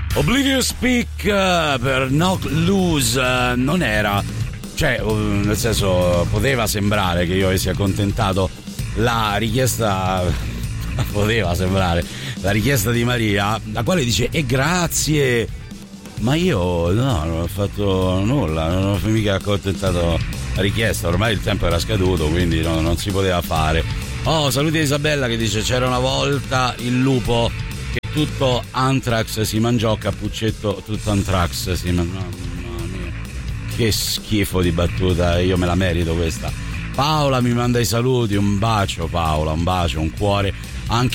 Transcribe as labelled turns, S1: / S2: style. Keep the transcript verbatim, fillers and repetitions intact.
S1: Oblivious Peak uh, per Knock Loose uh, non era, cioè uh, nel senso poteva sembrare che io avessi accontentato la richiesta, poteva sembrare la richiesta di Maria, la quale dice e grazie, ma io no, non ho fatto nulla, non ho mica accontentato la richiesta, ormai il tempo era scaduto, quindi no, non si poteva fare. Oh, saluti a Isabella che dice c'era una volta il lupo che tutto Anthrax si mangiò, Cappuccetto tutto Anthrax si mangiò. Mamma mia, che schifo di battuta, io me la merito questa. Paola mi manda i saluti, un bacio Paola, un bacio, un cuore anche